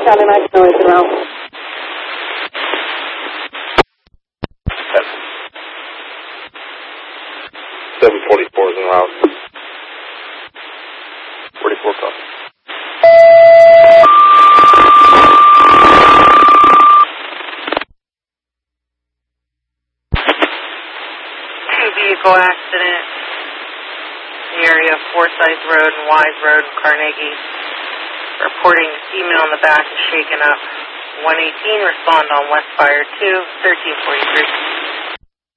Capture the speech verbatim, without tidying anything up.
Charlie Mike noise around. seven forty-four is en route. forty-four copy. Two vehicle accident. The area of Forsyth Road and Wise Road in Carnegie. Reporting female in the back is shaken up. one eighteen, respond on West Fire two, thirteen forty-three.